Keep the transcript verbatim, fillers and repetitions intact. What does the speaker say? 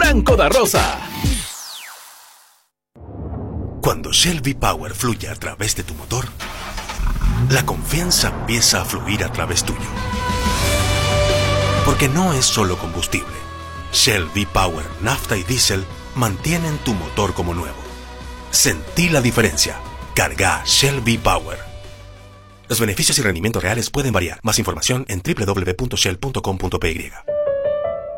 Franco da Rosa. Cuando Shell V-Power fluye a través de tu motor, la confianza empieza a fluir a través tuyo. Porque no es solo combustible. Shell V-Power, nafta y diésel mantienen tu motor como nuevo. Sentí la diferencia. Carga Shell V-Power. Los beneficios y rendimientos reales pueden variar. Más información en doble u doble u doble u punto shell punto com punto p y.